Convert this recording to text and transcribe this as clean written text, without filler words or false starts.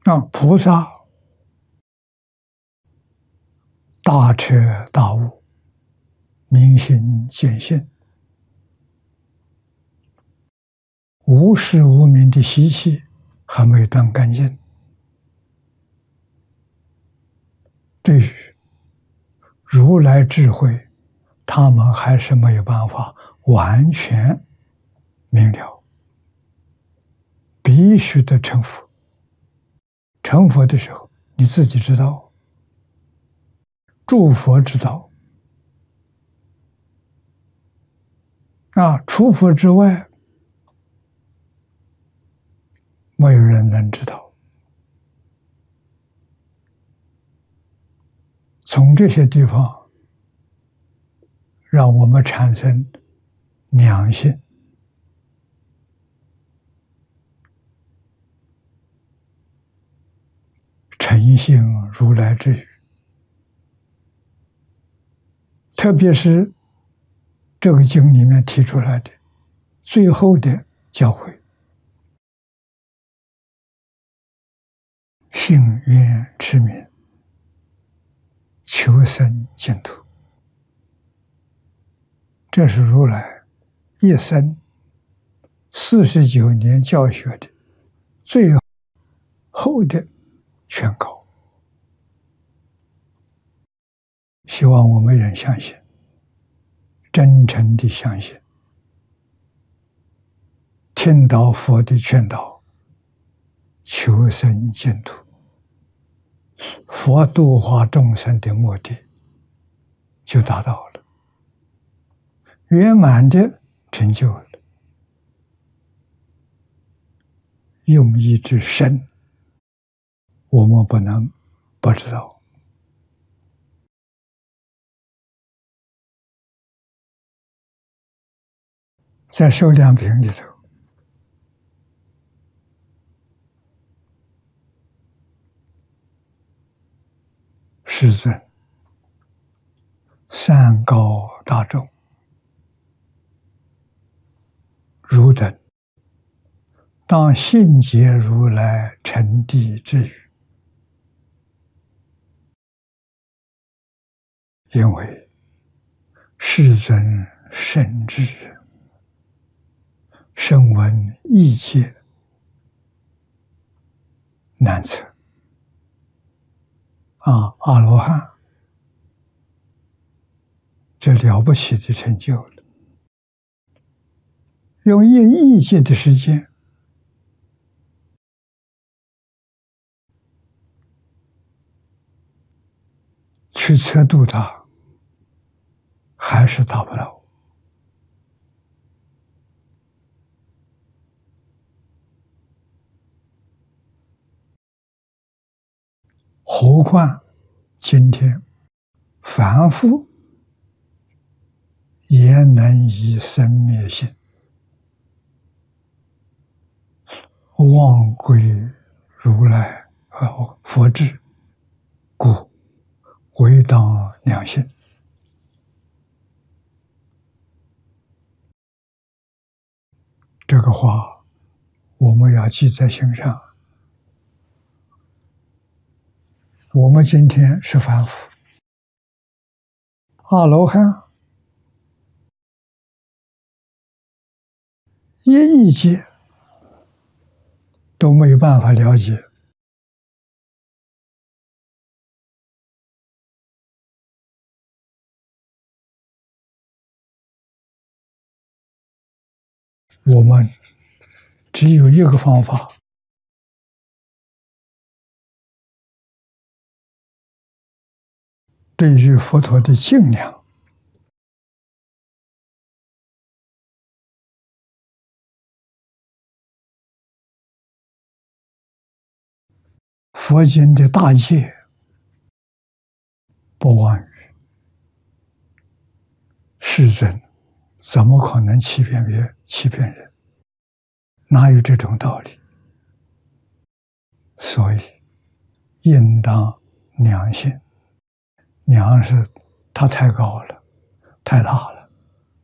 菩萨大彻大悟，明心见性，无始无明的习气还没断干净，对于如来智慧，他们还是没有办法完全明了，必须得成佛。成佛的时候，你自己知道，诸佛知道，除佛之外，没有人能知道。从这些地方，让我们产生良心，诚信如来之语。特别是这个经里面提出来的最后的教诲，信愿持名，求生净土，这是如来一生49年教学的最后的劝告。希望我们人相信，真诚地相信，听到佛的劝导，求生净土，佛度化众生的目的就达到了，圆满的成就了。用意之深，我们不能不知道。在受量品里头，世尊三告大众，汝等当信解如来诚谛之语，因为世尊圣智，声闻意界难测。阿罗汉这了不起的成就了，用一亿劫的时间去测度它，还是达不到。何况今天凡夫也能以生灭性忘归如来佛智，故唯当良心。这个话我们要记在心上。我们今天是凡夫，阿罗汉一亿劫都没有办法了解，我们只有一个方法，对于佛陀的敬量，佛经的大戒不忘语，世尊怎么可能欺骗人？哪有这种道理？所以应当良心。良是它太高了，太大了。